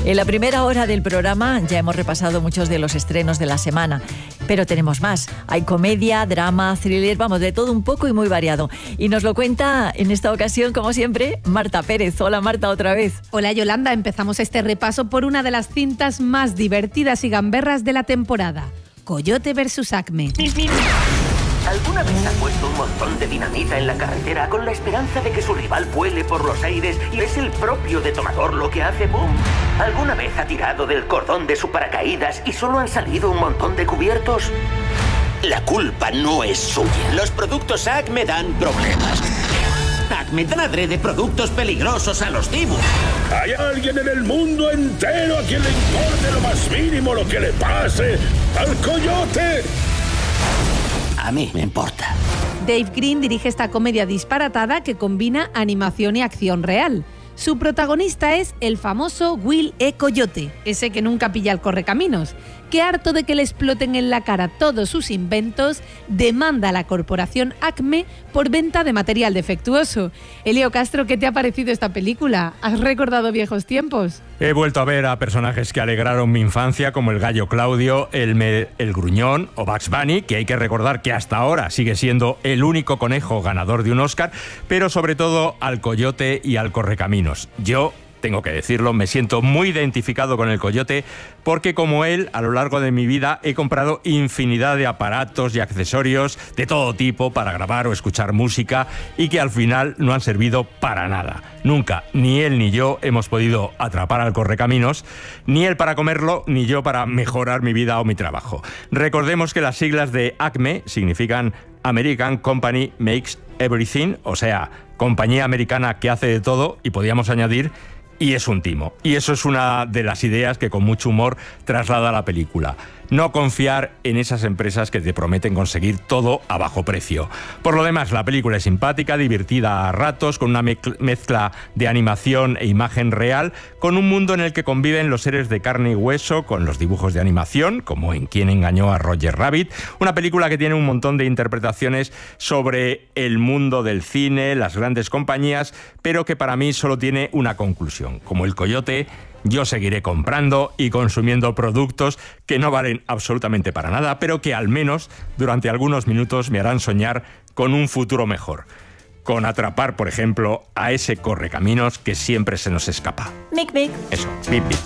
En la primera hora del programa ya hemos repasado muchos de los estrenos de la semana, pero tenemos más. Hay comedia, drama, thriller, vamos, de todo un poco y muy variado. Y nos lo cuenta en esta ocasión, como siempre, Marta Pérez. Hola Marta, otra vez. Hola Yolanda, empezamos este repaso por una de las cintas más divertidas y gamberras de la temporada, Coyote vs. Acme. ¿Alguna vez ha puesto un montón de dinamita en la carretera con la esperanza de que su rival vuele por los aires y es el propio detonador lo que hace boom? ¿Alguna vez ha tirado del cordón de su paracaídas y solo han salido un montón de cubiertos? La culpa no es suya. Los productos Acme dan problemas. Acme dan adrede productos peligrosos a los Dibu. Hay alguien en el mundo entero a quien le importe lo más mínimo lo que le pase al coyote. A mí me importa. Dave Green dirige esta comedia disparatada que combina animación y acción real. Su protagonista es el famoso Will E. Coyote, ese que nunca pilla el correcaminos, que harto de que le exploten en la cara todos sus inventos, demanda a la corporación Acme por venta de material defectuoso. Elio Castro, ¿qué te ha parecido esta película? ¿Has recordado viejos tiempos? He vuelto a ver a personajes que alegraron mi infancia, como el gallo Claudio, el gruñón o Bugs Bunny, que hay que recordar que hasta ahora sigue siendo el único conejo ganador de un Oscar, pero sobre todo al coyote y al correcaminos. Yo, tengo que decirlo, me siento muy identificado con el coyote porque, como él, a lo largo de mi vida he comprado infinidad de aparatos y accesorios de todo tipo para grabar o escuchar música y que al final no han servido para nada. Nunca, ni él ni yo hemos podido atrapar al correcaminos, ni él para comerlo, ni yo para mejorar mi vida o mi trabajo. Recordemos que las siglas de Acme significan American Company Makes Everything, o sea, compañía americana que hace de todo, y podíamos añadir, y es un timo. Y eso es una de las ideas que con mucho humor traslada la película. No confiar en esas empresas que te prometen conseguir todo a bajo precio. Por lo demás, la película es simpática, divertida a ratos, con una mezcla de animación e imagen real, con un mundo en el que conviven los seres de carne y hueso con los dibujos de animación, como en Quién engañó a Roger Rabbit. Una película que tiene un montón de interpretaciones sobre el mundo del cine, las grandes compañías, pero que para mí solo tiene una conclusión. Como el coyote, yo seguiré comprando y consumiendo productos que no valen absolutamente para nada, pero que al menos durante algunos minutos me harán soñar con un futuro mejor. Con atrapar, por ejemplo, a ese correcaminos que siempre se nos escapa. Mic, mic. Eso, bip, bip.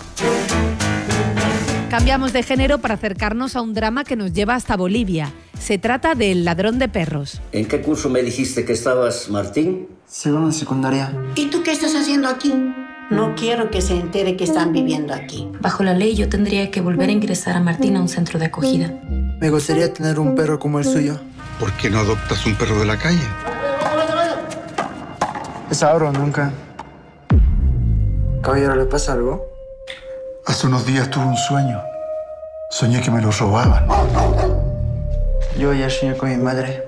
Cambiamos de género para acercarnos a un drama que nos lleva hasta Bolivia. Se trata de El ladrón de perros. ¿En qué curso me dijiste que estabas, Martín? Segundo de secundaria. ¿Y tú qué estás haciendo aquí? No quiero que se entere que están viviendo aquí. Bajo la ley, yo tendría que volver a ingresar a Martín a un centro de acogida. Me gustaría tener un perro como el suyo. ¿Por qué no adoptas un perro de la calle? Es ahora o nunca. Caballero, ¿le pasa algo? Hace unos días tuve un sueño. Soñé que me lo robaban. Yo ayer soñé con mi madre.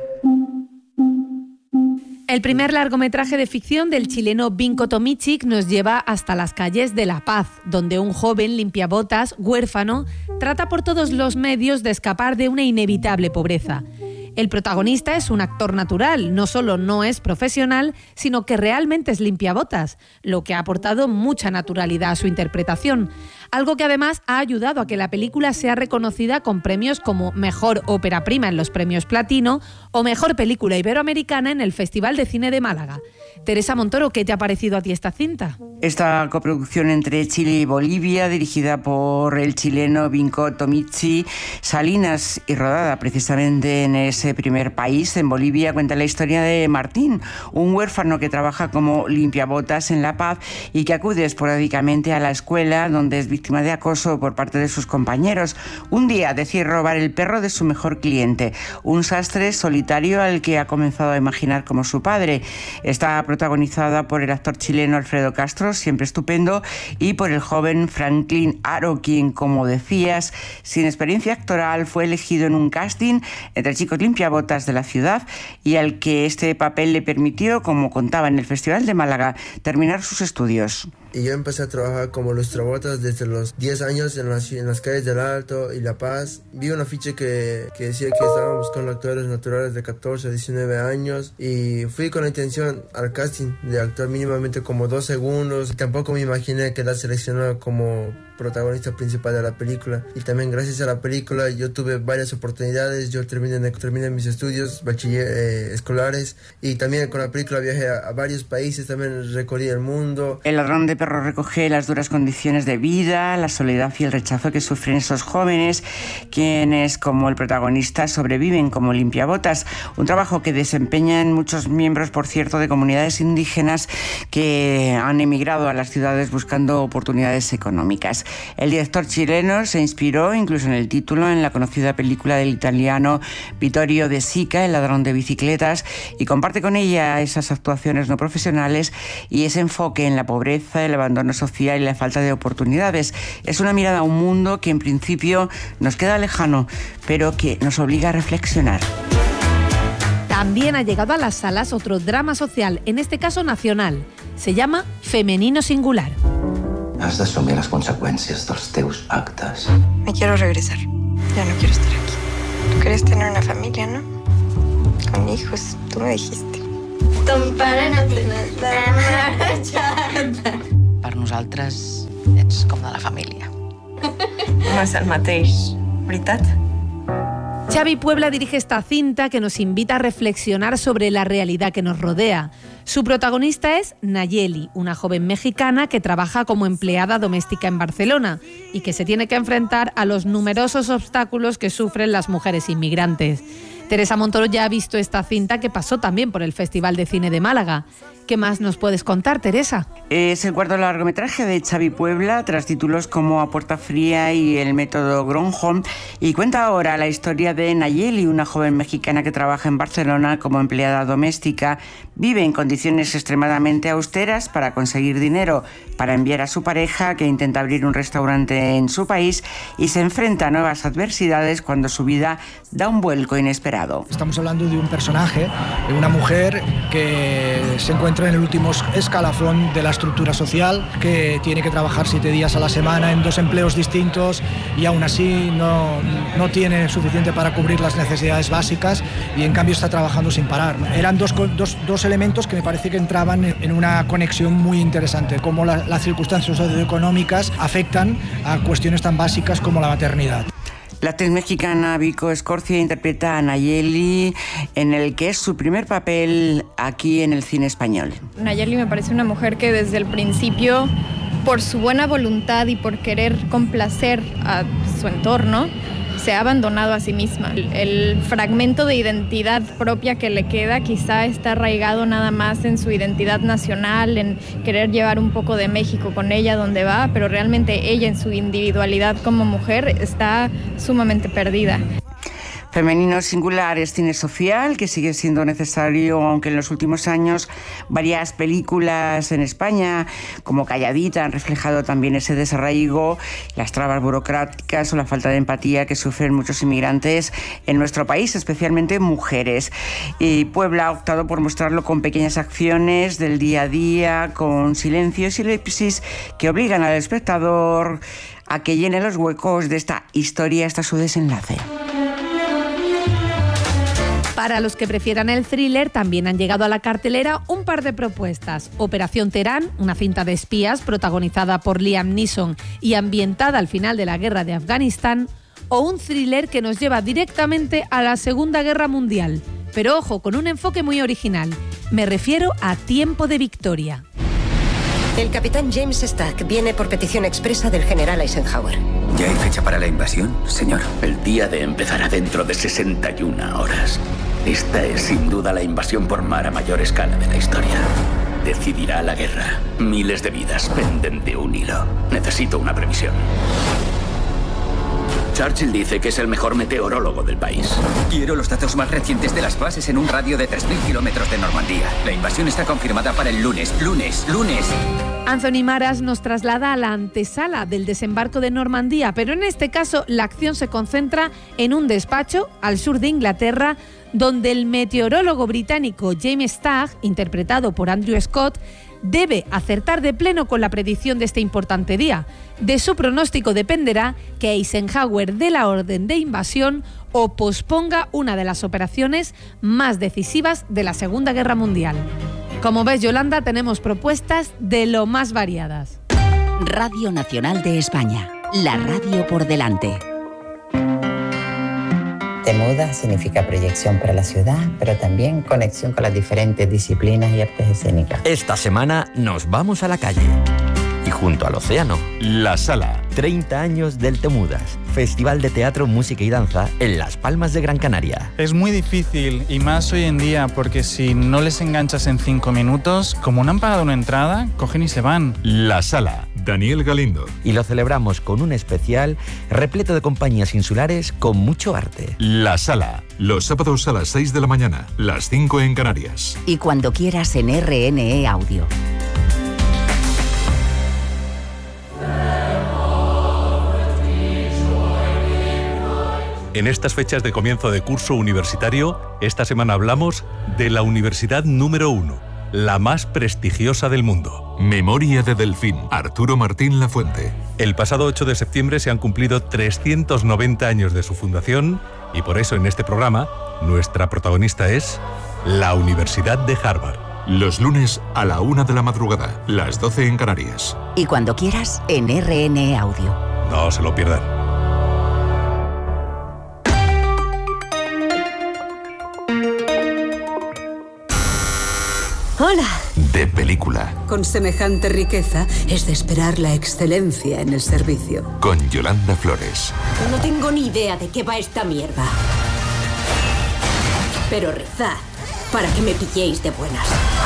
El primer largometraje de ficción del chileno Vinko Tomicic nos lleva hasta las calles de La Paz, donde un joven limpiabotas, huérfano, trata por todos los medios de escapar de una inevitable pobreza. El protagonista es un actor natural, no solo no es profesional, sino que realmente es limpiabotas, lo que ha aportado mucha naturalidad a su interpretación. Algo que además ha ayudado a que la película sea reconocida con premios como Mejor Ópera Prima en los premios Platino o Mejor Película Iberoamericana en el Festival de Cine de Málaga. Teresa Montoro, ¿qué te ha parecido a ti esta cinta? Esta coproducción entre Chile y Bolivia, dirigida por el chileno Vinko Tomicic Salinas y rodada precisamente en ese primer país, en Bolivia, cuenta la historia de Martín, un huérfano que trabaja como limpiabotas en La Paz y que acude esporádicamente a la escuela, donde es víctima de acoso por parte de sus compañeros. Un día decide robar el perro de su mejor cliente, un sastre solitario al que ha comenzado a imaginar como su padre. Está protagonizada por el actor chileno Alfredo Castro, siempre estupendo, y por el joven Franklin Aro, quien, como decías, sin experiencia actoral, fue elegido en un casting entre chicos limpiabotas de la ciudad y al que este papel le permitió, como contaba en el Festival de Málaga, terminar sus estudios. y yo empecé a trabajar como lustrabotas desde los 10 años en las calles del Alto y La Paz. Vi un afiche que decía que estaban buscando actores naturales de 14 a 19 años y fui con la intención al casting de actuar mínimamente como 2 segundos. Tampoco me imaginé quedar seleccionado como protagonista principal de la película, y también gracias a la película yo tuve varias oportunidades. Yo terminé mis estudios escolares, y también con la película viajé a varios países, también recorrí el mundo. El ladrón de perros recoge las duras condiciones de vida, la soledad y el rechazo que sufren esos jóvenes, quienes, como el protagonista, sobreviven como limpiabotas, un trabajo que desempeñan muchos miembros, por cierto, de comunidades indígenas que han emigrado a las ciudades buscando oportunidades económicas. El director chileno se inspiró, incluso en el título, en la conocida película del italiano Vittorio De Sica, El ladrón de bicicletas, y comparte con ella esas actuaciones no profesionales y ese enfoque en la pobreza, el abandono social y la falta de oportunidades. Es una mirada a un mundo que en principio nos queda lejano, pero que nos obliga a reflexionar. También ha llegado a las salas otro drama social, en este caso nacional. Se llama Femenino Singular. Has d'assumir les conseqüències dels teus actes. Me quiero regresar. Ya no quiero estar aquí. Tú quieres tener una familia, ¿no? Con hijos, tú me dijiste. Ton pare no Per nosaltres ets com de la família. No és el mateix, veritat? Xavi Puebla dirige esta cinta que nos invita a reflexionar sobre la realidad que nos rodea. Su protagonista es Nayeli, una joven mexicana que trabaja como empleada doméstica en Barcelona y que se tiene que enfrentar a los numerosos obstáculos que sufren las mujeres inmigrantes. Teresa Montoro ya ha visto esta cinta, que pasó también por el Festival de Cine de Málaga. ¿Qué más nos puedes contar, Teresa? Es el cuarto largometraje de Xavi Puebla, tras títulos como A Puerta Fría y El método Gronholm, y cuenta ahora la historia de Nayeli, una joven mexicana que trabaja en Barcelona como empleada doméstica. Vive en condiciones extremadamente austeras para conseguir dinero para enviar a su pareja, que intenta abrir un restaurante en su país, y se enfrenta a nuevas adversidades cuando su vida da un vuelco inesperado. Estamos hablando de un personaje, de una mujer que se encuentra en el último escalafón de la estructura social, que tiene que trabajar 7 días a la semana en 2 empleos distintos y aún así no tiene suficiente para cubrir las necesidades básicas, y en cambio está trabajando sin parar. Eran dos elementos que me parece que entraban en una conexión muy interesante, cómo las circunstancias socioeconómicas afectan a cuestiones tan básicas como la maternidad. La actriz mexicana Vico Escorcia interpreta a Nayeli en el que es su primer papel aquí en el cine español. Nayeli me parece una mujer que desde el principio, por su buena voluntad y por querer complacer a su entorno, se ha abandonado a sí misma. El fragmento de identidad propia que le queda quizá está arraigado nada más en su identidad nacional, en querer llevar un poco de México con ella donde va, pero realmente ella en su individualidad como mujer está sumamente perdida. Femenino Singular es cine social que sigue siendo necesario, aunque en los últimos años varias películas en España, como Calladita, han reflejado también ese desarraigo, las trabas burocráticas o la falta de empatía que sufren muchos inmigrantes en nuestro país, especialmente mujeres. Y Puebla ha optado por mostrarlo con pequeñas acciones del día a día, con silencios y elipsis que obligan al espectador a que llene los huecos de esta historia hasta su desenlace. Para los que prefieran el thriller, también han llegado a la cartelera un par de propuestas. Operación Teherán, una cinta de espías protagonizada por Liam Neeson y ambientada al final de la guerra de Afganistán, o un thriller que nos lleva directamente a la Segunda Guerra Mundial. Pero ojo, con un enfoque muy original. Me refiero a Tiempo de Victoria. El capitán James Stack viene por petición expresa del general Eisenhower. ¿Ya hay fecha para la invasión, señor? El día de empezará dentro de 61 horas. Esta es sin duda la invasión por mar a mayor escala de la historia. Decidirá la guerra. Miles de vidas penden de un hilo. Necesito una previsión. Churchill dice que es el mejor meteorólogo del país. Quiero los datos más recientes de las bases en un radio de 3.000 kilómetros de Normandía. La invasión está confirmada para el lunes. Anthony Maras nos traslada a la antesala del desembarco de Normandía, pero en este caso la acción se concentra en un despacho al sur de Inglaterra, donde el meteorólogo británico James Stack, interpretado por Andrew Scott, debe acertar de pleno con la predicción de este importante día. De su pronóstico dependerá que Eisenhower dé la orden de invasión o posponga una de las operaciones más decisivas de la Segunda Guerra Mundial. Como ves, Yolanda, tenemos propuestas de lo más variadas. Radio Nacional de España, la radio por delante. Temuda significa proyección para la ciudad, pero también conexión con las diferentes disciplinas y artes escénicas. Esta semana nos vamos a la calle. Y junto al océano, La Sala. 30 años del Temudas. Festival de teatro, música y danza en Las Palmas de Gran Canaria. Es muy difícil, y más hoy en día, porque si no les enganchas en 5 minutos, como no han pagado una entrada, cogen y se van. La Sala. Daniel Galindo. Y lo celebramos con un especial repleto de compañías insulares con mucho arte. La Sala. Los sábados a las 6 de la mañana, las 5 en Canarias. Y cuando quieras en RNE Audio. En estas fechas de comienzo de curso universitario, esta semana hablamos de la universidad número 1, la más prestigiosa del mundo. Memoria de Delfín, Arturo Martín Lafuente. El pasado 8 de septiembre se han cumplido 390 años de su fundación y por eso en este programa nuestra protagonista es la Universidad de Harvard. Los lunes a la 1 de la madrugada, las 12 en Canarias. Y cuando quieras en RNE Audio. No se lo pierdan. Hola. De película. Con semejante riqueza es de esperar la excelencia en el servicio. Con Yolanda Flores. No tengo ni idea de qué va esta mierda. Pero rezad para que me pilléis de buenas.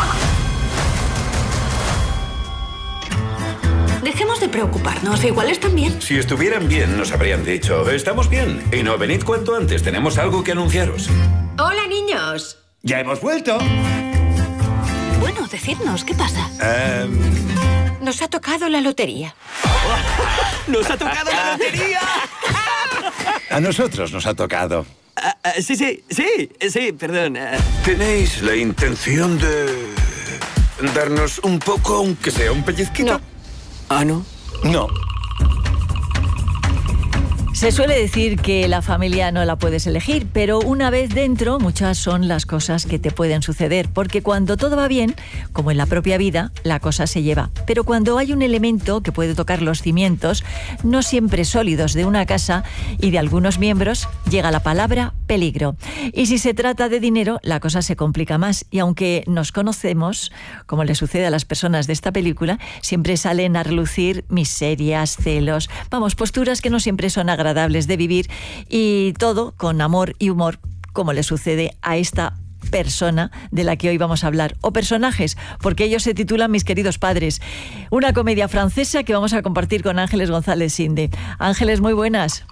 Dejemos de preocuparnos, igual están bien. Si estuvieran bien, nos habrían dicho, estamos bien. Y no, venid cuanto antes, tenemos algo que anunciaros. Hola, niños. ¡Ya hemos vuelto! Bueno, decidnos, ¿qué pasa? Nos ha tocado la lotería. ¡Nos ha tocado la lotería! A nosotros nos ha tocado. Sí, perdón. ¿Tenéis la intención de darnos un poco, aunque sea un pellizquito? No. ¿Ah, no? No. Se suele decir que la familia no la puedes elegir, pero una vez dentro, muchas son las cosas que te pueden suceder, porque cuando todo va bien, como en la propia vida, la cosa se lleva. Pero cuando hay un elemento que puede tocar los cimientos, no siempre sólidos de una casa y de algunos miembros, llega la palabra peligro. Y si se trata de dinero, la cosa se complica más. Y aunque nos conocemos, como le sucede a las personas de esta película, siempre salen a relucir miserias, celos, posturas que no siempre son agradables de vivir, y todo con amor y humor, como le sucede a esta persona de la que hoy vamos a hablar, o personajes, porque ellos se titulan Mis queridos padres, una comedia francesa que vamos a compartir con Ángeles González Sinde. Ángeles, muy buenas.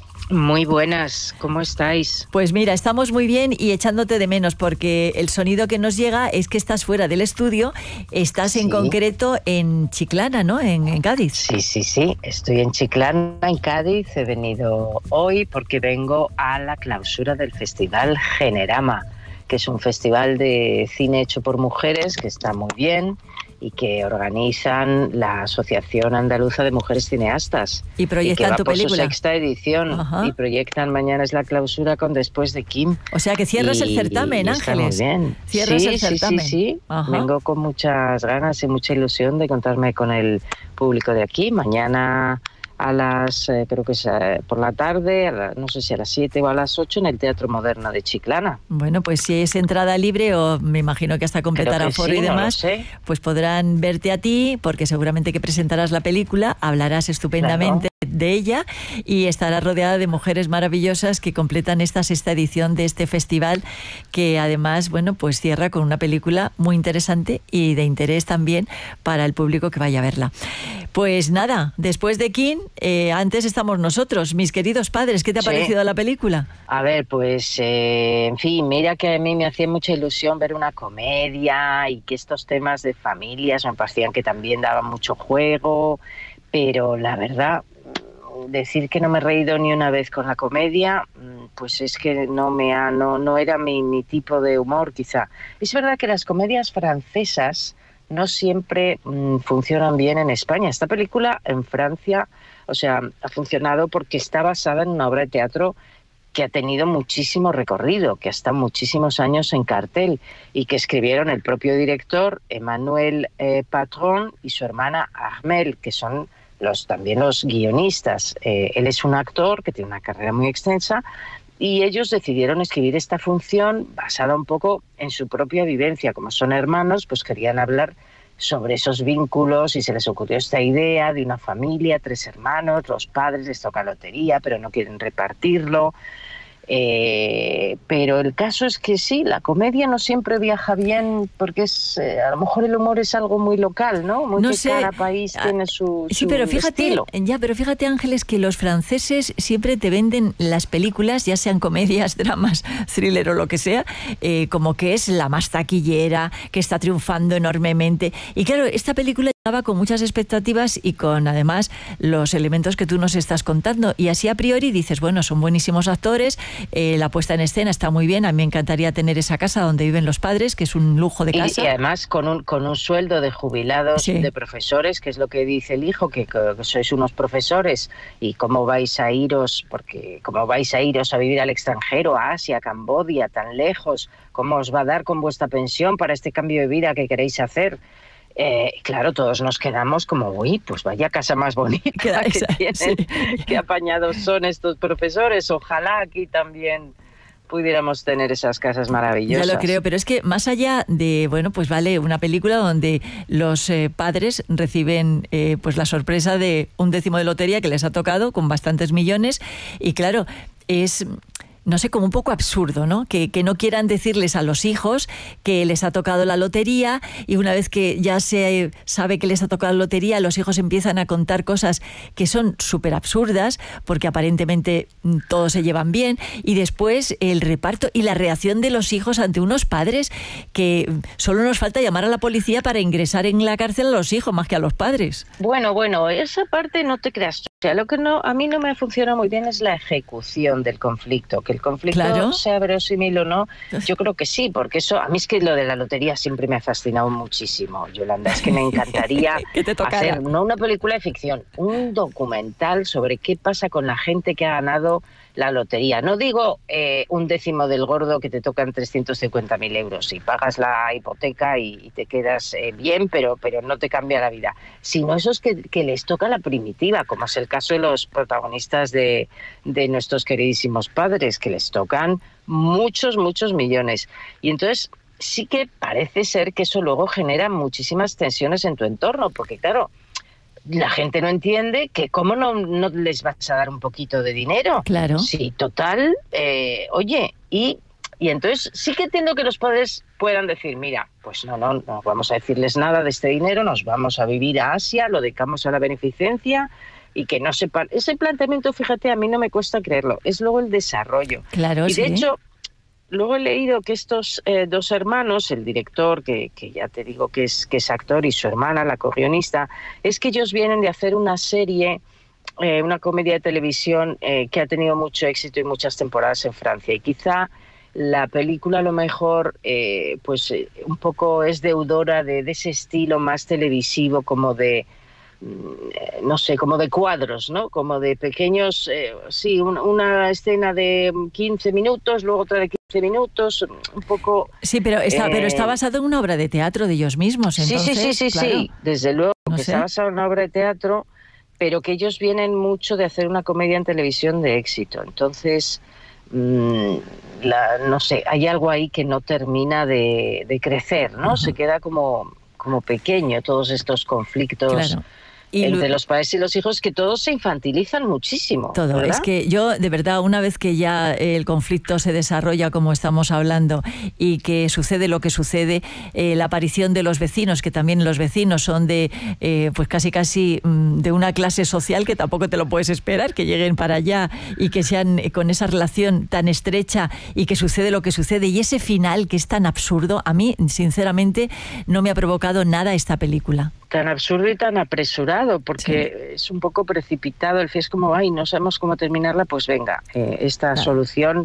Muy buenas, ¿cómo estáis? Pues mira, estamos muy bien y echándote de menos, porque el sonido que nos llega es que estás fuera del estudio, estás en concreto en Chiclana, ¿no? En Cádiz. Sí, estoy en Chiclana, en Cádiz. He venido hoy porque vengo a la clausura del Festival Generama, que es un festival de cine hecho por mujeres que está muy bien y que organizan la Asociación Andaluza de Mujeres Cineastas. Y proyectan y que va tu por película. Su sexta edición. Ajá. Y proyectan, mañana es la clausura con Después de Kim. O sea que cierras el certamen, Ángeles. Está muy bien. Cierras el certamen. Sí. Vengo con muchas ganas y mucha ilusión de contarme con el público de aquí. Mañana a las, creo que es por la tarde, no sé si a las 7 o a las 8 en el Teatro Moderno de Chiclana. Bueno, pues si es entrada libre, o me imagino que hasta completar aforo y demás, pues podrán verte a ti, porque seguramente que presentarás la película, hablarás estupendamente de ella y estará rodeada de mujeres maravillosas que completan esta sexta edición de este festival, que además, bueno, pues cierra con una película muy interesante y de interés también para el público que vaya a verla. Pues nada, Después de Kim, antes estamos nosotros, Mis queridos padres. ¿Qué te ha parecido la película? A ver, pues, en fin, mira que a mí me hacía mucha ilusión ver una comedia y que estos temas de familias me parecían que también daban mucho juego, pero la verdad, decir que no me he reído ni una vez con la comedia, pues es que no era mi tipo de humor, quizá. Es verdad que las comedias francesas no siempre funcionan bien en España. Esta película en Francia, o sea, ha funcionado porque está basada en una obra de teatro que ha tenido muchísimo recorrido, que ha estado muchísimos años en cartel y que escribieron el propio director Emmanuel Patron y su hermana Armelle, que son también los guionistas. Él es un actor que tiene una carrera muy extensa y ellos decidieron escribir esta función basada un poco en su propia vivencia. Como son hermanos, pues querían hablar sobre esos vínculos y se les ocurrió esta idea de una familia, 3 hermanos, los padres les toca lotería pero no quieren repartirlo. Pero el caso es que sí, la comedia no siempre viaja bien porque a lo mejor el humor es algo muy local, ¿no? Muy que cada país tiene su pero fíjate, estilo. Pero fíjate, Ángeles, que los franceses siempre te venden las películas, ya sean comedias, dramas, thriller o lo que sea, como que es la más taquillera, que está triunfando enormemente. Y claro, esta película llegaba con muchas expectativas y con además los elementos que tú nos estás contando, y así a priori dices, bueno, son buenísimos actores, la puesta en escena está muy bien, a mí me encantaría tener esa casa donde viven los padres, que es un lujo de casa. Y además con un sueldo de jubilados, de profesores, que es lo que dice el hijo, que sois unos profesores, y cómo vais a iros, a vivir al extranjero, a Asia, a Camboya, tan lejos, cómo os va a dar con vuestra pensión para este cambio de vida que queréis hacer. Claro, todos nos quedamos como, uy, pues vaya casa más bonita que tienen, qué apañados son estos profesores, ojalá aquí también pudiéramos tener esas casas maravillosas. Ya lo creo, pero es que más allá de, bueno, pues vale, una película donde los padres reciben pues la sorpresa de un décimo de lotería que les ha tocado con bastantes millones, y claro, es... no sé, como un poco absurdo, ¿no? Que no quieran decirles a los hijos que les ha tocado la lotería, y una vez que ya se sabe que les ha tocado la lotería, los hijos empiezan a contar cosas que son súper absurdas, porque aparentemente todos se llevan bien, y después el reparto y la reacción de los hijos ante unos padres que solo nos falta llamar a la policía para ingresar en la cárcel a los hijos más que a los padres. Bueno, esa parte no te creas. O sea, lo que a mí no me funciona muy bien es la ejecución del conflicto, que el conflicto sea verosímil o no, yo creo que sí, porque eso, a mí es que lo de la lotería siempre me ha fascinado muchísimo, Yolanda, es que me encantaría hacer, no una película de ficción, un documental sobre qué pasa con la gente que ha ganado la lotería. No digo un décimo del gordo que te tocan 350.000 euros y pagas la hipoteca y te quedas bien, pero no te cambia la vida, sino esos que les toca la primitiva, como es el caso de los protagonistas de nuestros queridísimos padres, que les tocan muchos millones. Y entonces sí que parece ser que eso luego genera muchísimas tensiones en tu entorno, porque claro, la gente no entiende que cómo no les vas a dar un poquito de dinero. Claro. Sí, total, oye, y entonces sí que entiendo que los padres puedan decir, mira, pues no vamos a decirles nada de este dinero, nos vamos a vivir a Asia, lo dedicamos a la beneficencia, y que no sepan. Ese planteamiento, fíjate, a mí no me cuesta creerlo, es luego el desarrollo. Claro, y de hecho, luego he leído que estos 2 hermanos, el director, que ya te digo que es actor, y su hermana, la co-guionista, es que ellos vienen de hacer una serie, una comedia de televisión que ha tenido mucho éxito y muchas temporadas en Francia. Y quizá la película a lo mejor un poco es deudora de ese estilo más televisivo, como de no sé, como de cuadros, ¿no? Como de pequeños, una escena de 15 minutos, luego otra de 15 minutos, un poco... Sí, pero está basado en una obra de teatro de ellos mismos, entonces... Sí, claro. Desde luego, No que sé. está basado en una obra de teatro, pero que ellos vienen mucho de hacer una comedia en televisión de éxito. Entonces, no sé, hay algo ahí que no termina de crecer, ¿no? Uh-huh. Se queda como pequeño todos estos conflictos... Claro. Entre los padres y los hijos, que todos se infantilizan muchísimo. Todo, ¿verdad? es que yo, de verdad, una vez que ya el conflicto se desarrolla como estamos hablando y que sucede lo que sucede, la aparición de los vecinos, que también los vecinos son de, pues casi de una clase social que tampoco te lo puedes esperar, que lleguen para allá y que sean con esa relación tan estrecha y que sucede lo que sucede, y ese final que es tan absurdo, a mí, sinceramente, no me ha provocado nada esta película. Tan absurdo y tan apresurado, porque es un poco precipitado. El fin es como, no sabemos cómo terminarla, pues venga, esta solución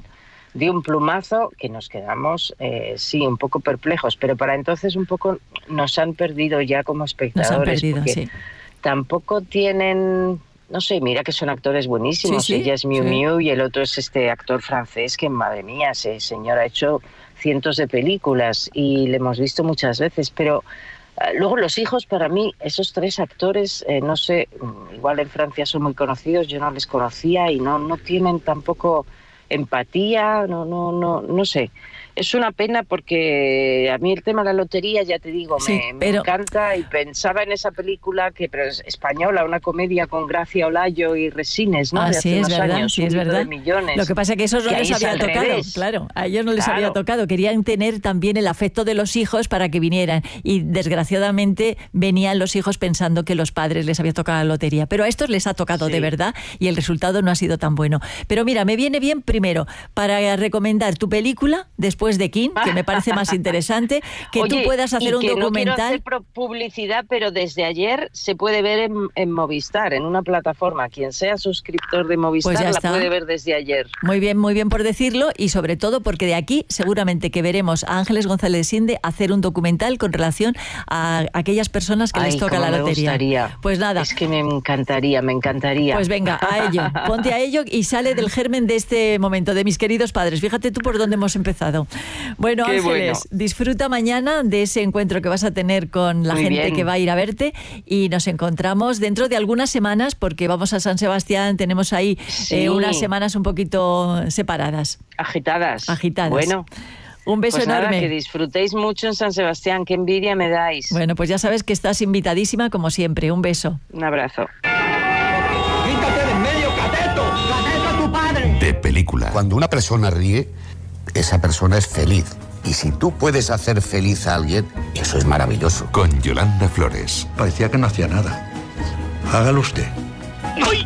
de un plumazo que nos quedamos, sí, un poco perplejos, pero para entonces un poco nos han perdido ya como espectadores. Nos han perdido, porque sí. Tampoco tienen... No sé, mira que son actores buenísimos. Sí, sí, ella es Miu sí. Miu y el otro es este actor francés que, madre mía, ese señor ha hecho cientos de películas y le hemos visto muchas veces, pero luego los hijos, para mí, esos 3 actores, no sé, igual en Francia son muy conocidos, yo no les conocía y no tienen tampoco empatía, no sé. Es una pena porque a mí el tema de la lotería, ya te digo, Sí, me encanta, y pensaba en esa película pero es española, una comedia con Gracia Olayo y Resines, ¿no? Ah, de sí, hace es unos verdad, años, sí, es Subido verdad. de Millones. Lo que pasa es que eso no Que les ahí es había al tocado, revés. claro, a ellos no les Claro. había tocado, querían tener también el afecto de los hijos para que vinieran y desgraciadamente venían los hijos pensando que los padres les había tocado la lotería, pero a estos les ha tocado de verdad y el resultado no ha sido tan bueno. Pero mira, me viene bien primero para recomendar tu película después de King, que me parece más interesante, que Oye, tú puedas hacer y un que no quiero documental. hacer publicidad, pero desde ayer se puede ver en Movistar, en una plataforma. Quien sea suscriptor de Movistar Pues ya la está. puede ver desde ayer. Muy bien por decirlo, y sobre todo porque de aquí seguramente que veremos a Ángeles González Sinde hacer un documental con relación a aquellas personas que les toca cómo la me lotería. gustaría. Pues nada. Es que me encantaría. Pues venga, a ello, ponte a ello y sale del germen de este momento, de mis queridos padres. Fíjate tú por dónde hemos empezado. Bueno, Qué Ángeles, bueno. disfruta mañana de ese encuentro que vas a tener con la Muy gente bien. que va a ir a verte, y nos encontramos dentro de algunas semanas porque vamos a San Sebastián, tenemos ahí Sí. unas semanas un poquito separadas. Agitadas. Agitadas. Bueno. Un beso Pues nada, enorme. que disfrutéis mucho en San Sebastián. Qué envidia me dais. Bueno, pues ya sabes que estás invitadísima como siempre. Un beso. Un abrazo. ¡Quítate de en medio, cateto! ¡Cateto tu padre! De película. Cuando una persona ríe, esa persona es feliz. Y si tú puedes hacer feliz a alguien, eso es maravilloso. Con Yolanda Flores. Parecía que no hacía nada. Hágalo usted. ¡Ay!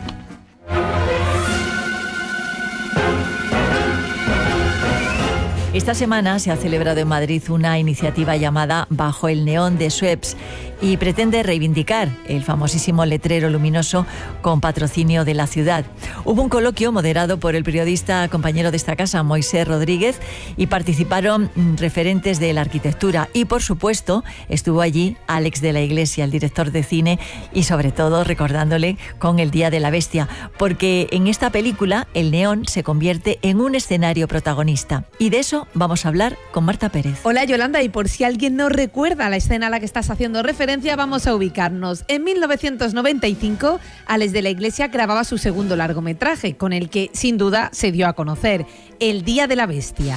Esta semana se ha celebrado en Madrid una iniciativa llamada Bajo el Neón de Sueps y pretende reivindicar el famosísimo letrero luminoso con patrocinio de la ciudad. Hubo un coloquio moderado por el periodista compañero de esta casa, Moisés Rodríguez, y participaron referentes de la arquitectura y, por supuesto, estuvo allí Alex de la Iglesia, el director de cine, y sobre todo recordándole con El Día de la Bestia, porque en esta película el neón se convierte en un escenario protagonista, y de eso vamos a hablar con Marta Pérez. Hola Yolanda, y por si alguien no recuerda la escena a la que estás haciendo referencia, vamos a ubicarnos. En 1995, Alex de la Iglesia grababa su segundo largometraje, con el que sin duda se dio a conocer, El Día de la Bestia,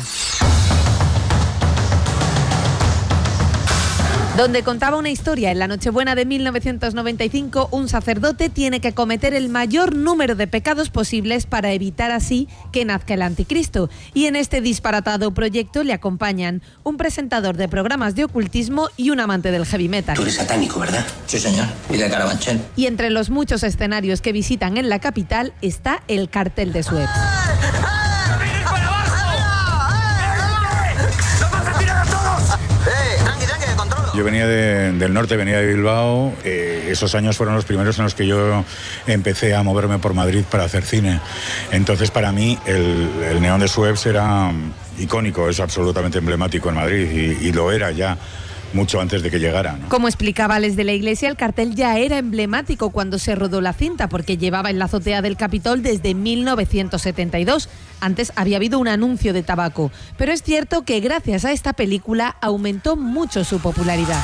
donde contaba una historia. En la Nochebuena de 1995, un sacerdote tiene que cometer el mayor número de pecados posibles para evitar así que nazca el anticristo. Y en este disparatado proyecto le acompañan un presentador de programas de ocultismo y un amante del heavy metal. Tú eres satánico, ¿verdad? Sí, señor. Y de Carabanchel. Y entre los muchos escenarios que visitan en la capital está el cartel de Sueps. Yo venía del norte, venía de Bilbao. Esos años fueron los primeros en los que yo empecé a moverme por Madrid para hacer cine. Entonces, para mí, el neón de Sueps era icónico, es absolutamente emblemático en Madrid y lo era ya mucho antes de que llegara, ¿no? Como explicaba Alex de la Iglesia, el cartel ya era emblemático cuando se rodó la cinta, porque llevaba en la azotea del Capitol desde 1972. Antes había habido un anuncio de tabaco, pero es cierto que gracias a esta película aumentó mucho su popularidad.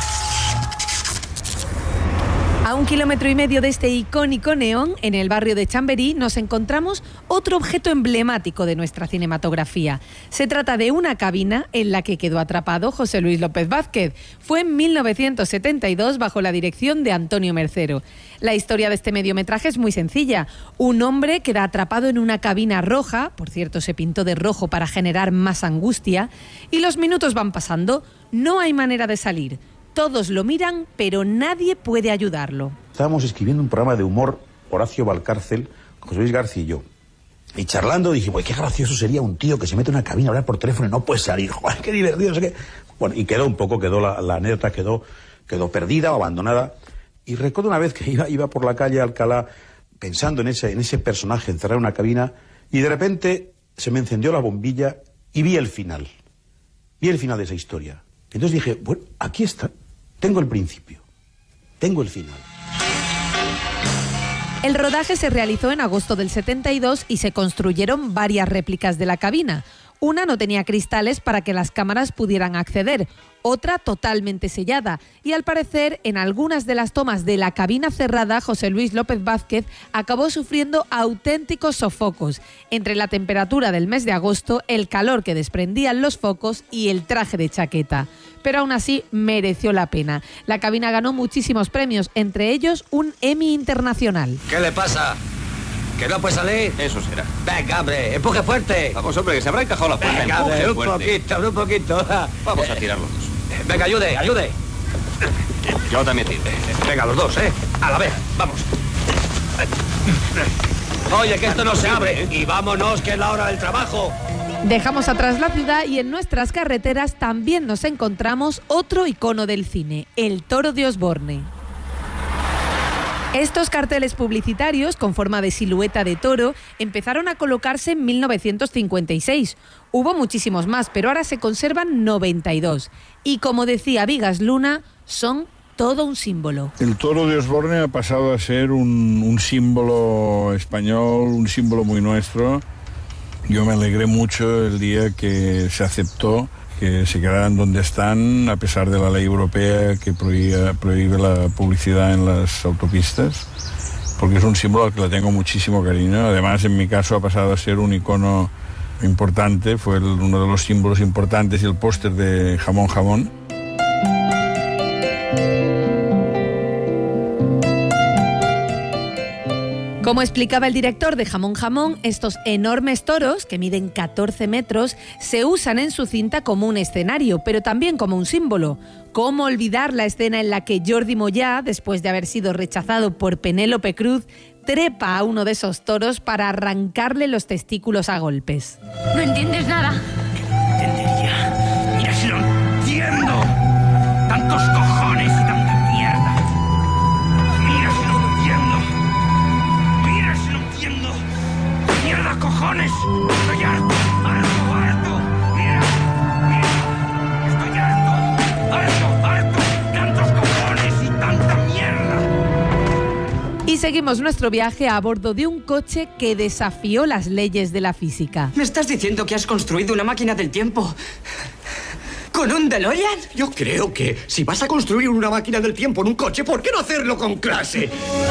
A 1,5 kilómetros de este icónico neón, en el barrio de Chamberí, nos encontramos otro objeto emblemático de nuestra cinematografía. Se trata de una cabina en la que quedó atrapado José Luis López Vázquez. Fue en 1972 bajo la dirección de Antonio Mercero. La historia de este mediometraje es muy sencilla. Un hombre queda atrapado en una cabina roja, por cierto se pintó de rojo para generar más angustia, y los minutos van pasando. No hay manera de salir. Todos lo miran, pero nadie puede ayudarlo. Estábamos escribiendo un programa de humor, Horacio Valcárcel, José Luis García y yo. Y charlando dije, pues qué gracioso sería un tío que se mete en una cabina a hablar por teléfono y no puede salir. Joder, qué divertido, no sé qué. Bueno, y quedó la anécdota quedó perdida o abandonada. Y recuerdo una vez que iba por la calle Alcalá pensando en ese personaje encerrado en una cabina, y de repente se me encendió la bombilla y vi el final. Vi el final de esa historia. Entonces dije, bueno, aquí está. Tengo el principio. Tengo el final. El rodaje se realizó en agosto del 72 y se construyeron varias réplicas de la cabina. Una no tenía cristales para que las cámaras pudieran acceder, otra totalmente sellada. Y al parecer, en algunas de las tomas de la cabina cerrada, José Luis López Vázquez acabó sufriendo auténticos sofocos entre la temperatura del mes de agosto, el calor que desprendían los focos y el traje de chaqueta. Pero aún así mereció la pena. La cabina ganó muchísimos premios, entre ellos un Emmy internacional. ¿Qué le pasa? ¿Que no puede salir? Eso será. Venga, hombre, empuje fuerte. Vamos, hombre, que se habrá encajado la puerta. Venga, hombre, un fuerte. poquito. Vamos a tirar los dos. Venga, ayude. Yo también tiro. Venga, los dos, a la vez, vamos. Oye, que esto no se abre. Y vámonos, que es la hora del trabajo. Dejamos atrás la ciudad y en nuestras carreteras también nos encontramos otro icono del cine, el Toro de Osborne. Estos carteles publicitarios con forma de silueta de toro empezaron a colocarse en 1956. Hubo muchísimos más, pero ahora se conservan 92. Y como decía Vigas Luna, son todo un símbolo. El Toro de Osborne ha pasado a ser un símbolo español, un símbolo muy nuestro. Yo me alegré mucho el día que se aceptó que se quedaran donde están, a pesar de la ley europea que prohíbe la publicidad en las autopistas, porque es un símbolo al que le tengo muchísimo cariño. Además, en mi caso ha pasado a ser un icono importante, fue uno de los símbolos importantes y el póster de Jamón Jamón. Como explicaba el director de Jamón Jamón, estos enormes toros, que miden 14 metros, se usan en su cinta como un escenario, pero también como un símbolo. ¿Cómo olvidar la escena en la que Jordi Moyà, después de haber sido rechazado por Penélope Cruz, trepa a uno de esos toros para arrancarle los testículos a golpes? No entiendes nada. Entendería. Mira si lo entiendo. Tantos cojones y tanta mierda. Mira si lo entiendo. ¡Mierda, cojones! ¡Estoy harto! ¡Mira! ¡Estoy harto! ¡Tantos cojones y tanta mierda! Y seguimos nuestro viaje a bordo de un coche que desafió las leyes de la física. ¿Me estás diciendo que has construido una máquina del tiempo con un DeLorean? Yo creo que si vas a construir una máquina del tiempo en un coche, ¿por qué no hacerlo con clase?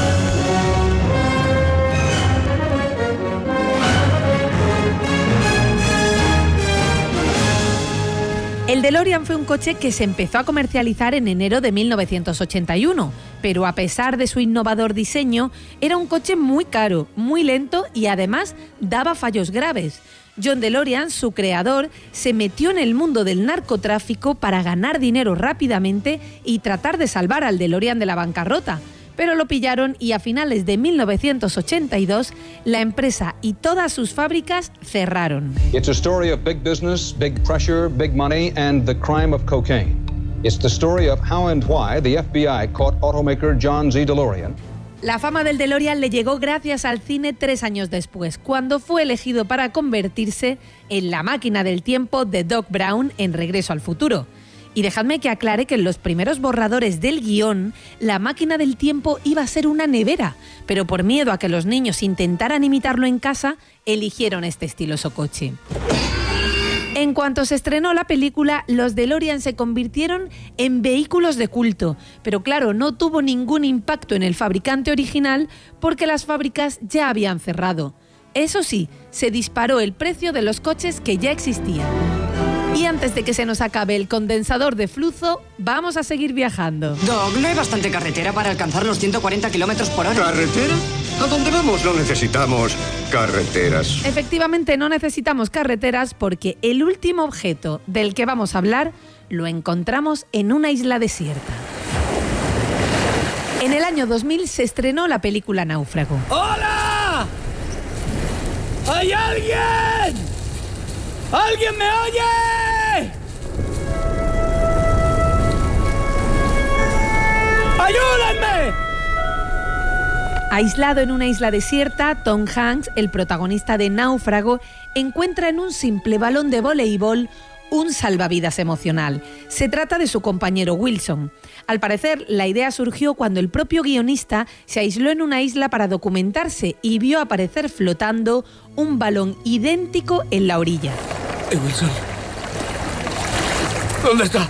El DeLorean fue un coche que se empezó a comercializar en enero de 1981, pero a pesar de su innovador diseño, era un coche muy caro, muy lento y además daba fallos graves. John DeLorean, su creador, se metió en el mundo del narcotráfico para ganar dinero rápidamente y tratar de salvar al DeLorean de la bancarrota. Pero lo pillaron y a finales de 1982 la empresa y todas sus fábricas cerraron. It's a story of big business, big pressure, big money and the crime of cocaine. It's the story of how and why the FBI caught automaker John Z. DeLorean. La fama del DeLorean le llegó gracias al cine 3 años después, cuando fue elegido para convertirse en la máquina del tiempo de Doc Brown en Regreso al Futuro. Y dejadme que aclare que en los primeros borradores del guión, la máquina del tiempo iba a ser una nevera, pero por miedo a que los niños intentaran imitarlo en casa, eligieron este estiloso coche. En cuanto se estrenó la película, los DeLorean se convirtieron en vehículos de culto, pero claro, no tuvo ningún impacto en el fabricante original porque las fábricas ya habían cerrado. Eso sí, se disparó el precio de los coches que ya existían. Y antes de que se nos acabe el condensador de flujo, vamos a seguir viajando. Doc, ¿no hay bastante carretera para alcanzar los 140 kilómetros por hora? ¿Carretera? ¿A dónde vamos? No necesitamos carreteras. Efectivamente, no necesitamos carreteras porque el último objeto del que vamos a hablar lo encontramos en una isla desierta. En el año 2000 se estrenó la película Náufrago. ¡Hola! ¿Hay alguien? ¿Alguien me oye? ¡Ayúdenme! Aislado en una isla desierta, Tom Hanks, el protagonista de Náufrago, encuentra en un simple balón de voleibol un salvavidas emocional. Se trata de su compañero Wilson. Al parecer, la idea surgió cuando el propio guionista se aisló en una isla para documentarse y vio aparecer flotando un balón idéntico en la orilla. Wilson. ¿Dónde está?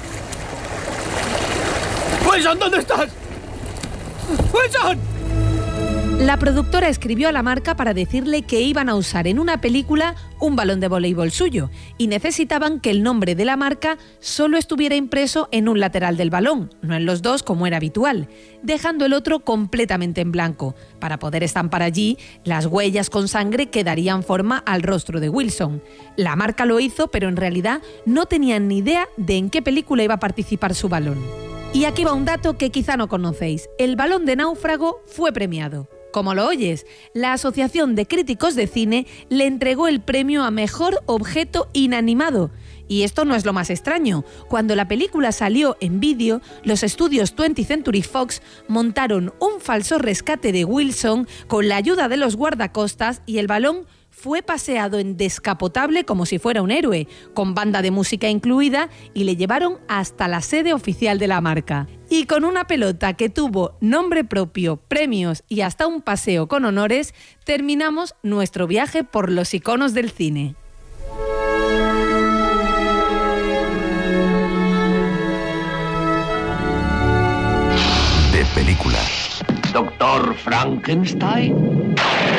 ¡Wilson, ¿dónde estás? ¡Wilson! La productora escribió a la marca para decirle que iban a usar en una película un balón de voleibol suyo y necesitaban que el nombre de la marca solo estuviera impreso en un lateral del balón, no en los dos como era habitual, dejando el otro completamente en blanco. Para poder estampar allí, las huellas con sangre que darían forma al rostro de Wilson. La marca lo hizo, pero en realidad no tenían ni idea de en qué película iba a participar su balón. Y aquí va un dato que quizá no conocéis. El balón de Náufrago fue premiado. Como lo oyes, la Asociación de Críticos de Cine le entregó el premio a Mejor Objeto Inanimado. Y esto no es lo más extraño. Cuando la película salió en vídeo, los estudios 20th Century Fox montaron un falso rescate de Wilson con la ayuda de los guardacostas y el balón fue paseado en descapotable como si fuera un héroe, con banda de música incluida, y le llevaron hasta la sede oficial de la marca. Y con una pelota que tuvo nombre propio, premios y hasta un paseo con honores, terminamos nuestro viaje por los iconos del cine. De película. Doctor Frankenstein.